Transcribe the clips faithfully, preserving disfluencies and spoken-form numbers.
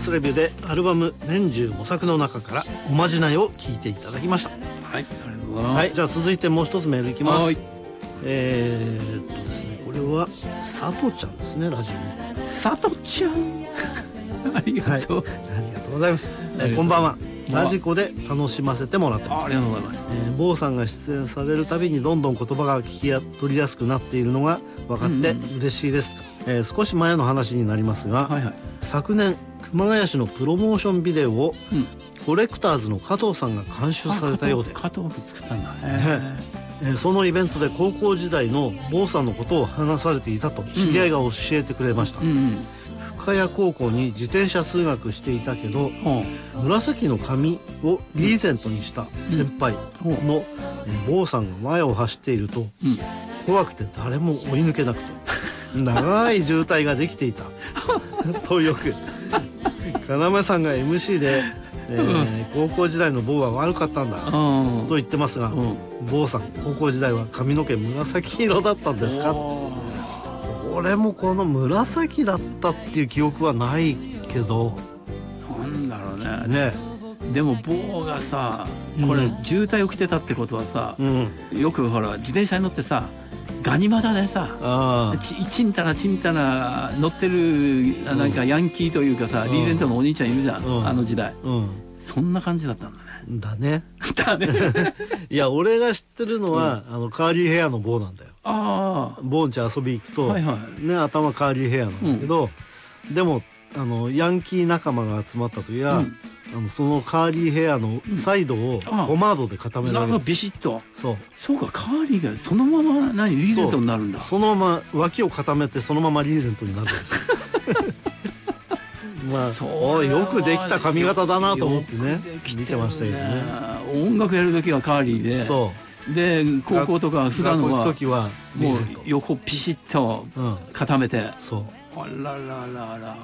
スレビューでアルバム年じゅうごさくの中からおまじないを聞いていただきました。 はい、ありがとうございます。 はい、じゃあ続いてもう一つメールいきます。 はい、 えー、っとですねこれは佐藤ちゃんですね、ラジオの佐藤ちゃんありがとう、 はい、ありがとうございます。えー、こんばんは。ラジコで楽しませてもらってます。 ありがとうございます。 えー、坊さんが出演されるたびにどんどん言葉が聞きや取りやすくなっているのが分かって嬉しいです。うんうん、えー、少し前の話になりますが、はいはい、昨年熊谷市のプロモーションビデオを、うん、コレクターズの加藤さんが監修されたようで、 加藤君作ったんだね。 ねえー、そのイベントで高校時代の坊さんのことを話されていたと知り合いが教えてくれました。うんうんうん、深谷高校に自転車通学していたけど、うん、紫の髪をリーゼントにした先輩の、うんうん、坊さんが前を走っていると、うん、怖くて誰も追い抜けなくて長い渋滞ができていたとよく要さんが エムシー で、えーうん、高校時代の坊は悪かったんだ、うん、と言ってますが、うん、坊さん高校時代は髪の毛紫色だったんですか？俺もこの紫だったっていう記憶はないけど、 なんだろうね。ね、でも坊がさ、これ渋滞起きてたってことはさ、うん、よくほら自転車に乗ってさガニ股でさあち, ちんたらちんたら乗ってるなんかヤンキーというかさ、うん、リーゼントのお兄ちゃんいるじゃん、うん、あの時代、うん、そんな感じだったんだね。 だねだねいや俺が知ってるのは、うん、あのカーリーヘアの坊なんだよ。ああ、坊んち遊び行くと、はいはい、ね、頭カーリーヘアなんだけど、うん、でもあのヤンキー仲間が集まった時は、うん、あのそのカーリーヘアのサイドをポマードで固められる、うん、 ビシッと。 そうそうか、カーリーがそのまま何リーゼントになるんだ。 そ, そのまま脇を固めてそのままリーゼントになるんですまあ、およくできた髪型だなと思ってね見てましたけどね。 音楽やる時はカーリーで、そうで高校とか普段は時はもう横ピシッと固めて、うん、 そうあらららら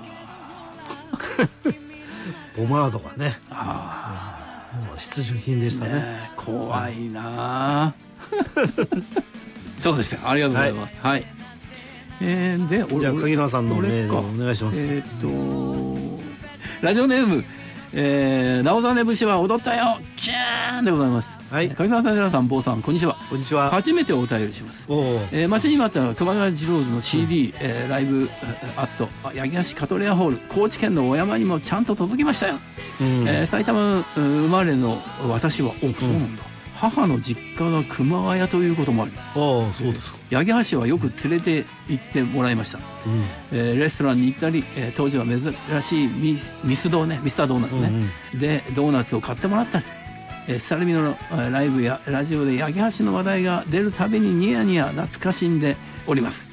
ポマードがね、あ、もう必需品でした ね, ね。 怖いなそうでした。ありがとうございます。はい、はい、えー、でじゃあ鍵沢さんのメールをお願いします。 えー、っとラジオネーム、えー、なおざね節は踊ったよキャーンでございます。はい、鍵沢さん、寺さん、坊さん、こんにちは。 こんにちは。 初めてお便りします。えー、待ちに待った熊谷次郎の シーディー、うん、えー、ライブアット八木橋カトレアホール、高知県の小山にもちゃんと届きましたよ。うん、えー、埼玉生まれの私は、お、そうなんだ、母の実家が熊谷ということもあり、 ああ、そうですか。 八木橋はよく連れて行ってもらいました。うん、えー、レストランに行ったり、えー、当時は珍しいミス、ミスドね、ミスタードーナツね、うんうん、でドーナツを買ってもらったり、えー、サルミのライブやラジオで八木橋の話題が出るたびにニヤニヤ懐かしんでおります。